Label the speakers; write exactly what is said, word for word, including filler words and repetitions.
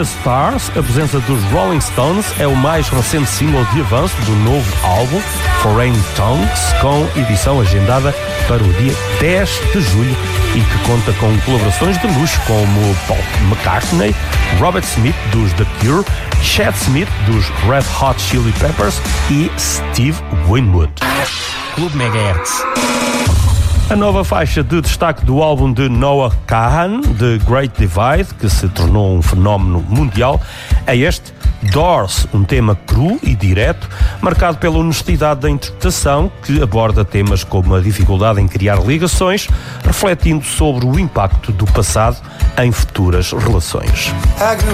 Speaker 1: the Stars, a presença dos Rolling Stones, é o mais recente single de avanço do novo álbum, Foreign Tongues, com edição agendada para o dia dez de julho e que conta com colaborações de luxo como Paul McCartney, Robert Smith dos The Cure, Chad Smith dos Red Hot Chili Peppers e Steve Winwood.
Speaker 2: Clube Megahertz.
Speaker 1: A nova faixa de destaque do álbum de Noah Kahan, The Great Divide, que se tornou um fenómeno mundial, é este Doors, um tema cru e direto, marcado pela honestidade da interpretação, que aborda temas como a dificuldade em criar ligações, refletindo sobre o impacto do passado em futuras relações.